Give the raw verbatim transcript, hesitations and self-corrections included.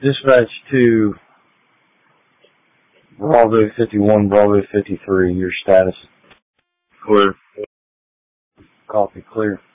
Dispatch to Bravo fifty-one, Bravo fifty-three, your status. Clear. Copy, clear.